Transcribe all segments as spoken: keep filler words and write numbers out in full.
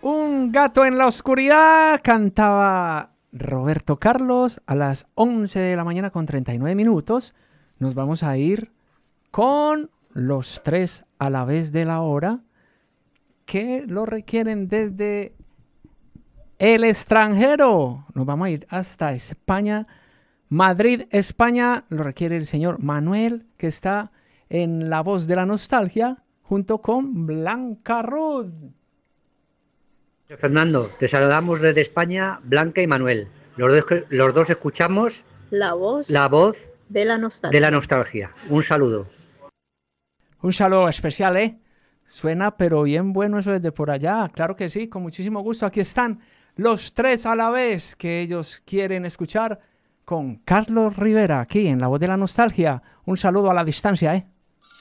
Un gato en la oscuridad, cantaba Roberto Carlos a las once de la mañana con treinta y nueve minutos. Nos vamos a ir con los tres a la vez de la hora que lo requieren desde el extranjero. Nos vamos a ir hasta España, Madrid, España. Lo requiere el señor Manuel, que está en La Voz de la Nostalgia junto con Blanca Ruth. Fernando, te saludamos desde España, Blanca y Manuel. Los dos, los dos escuchamos La Voz, la voz de la nostalgia. de la nostalgia. Un saludo. Un saludo especial, ¿eh? Suena pero bien bueno eso desde por allá. Claro que sí, con muchísimo gusto. Aquí están los tres a la vez que ellos quieren escuchar con Carlos Rivera, aquí en La Voz de la Nostalgia. Un saludo a la distancia, ¿eh?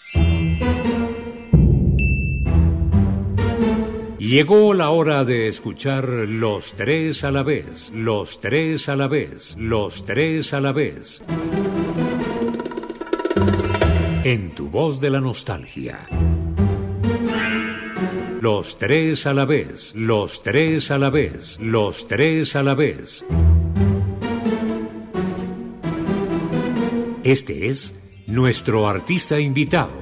Llegó la hora de escuchar los tres a la vez, los tres a la vez, los tres a la vez. En tu Voz de la Nostalgia. Los tres a la vez, los tres a la vez, los tres a la vez. Este es nuestro artista invitado.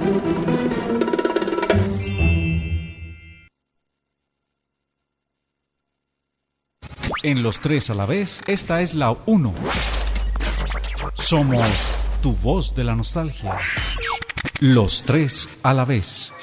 En los tres a la vez, esta es la uno. Somos tu voz de la nostalgia. Los tres a la vez.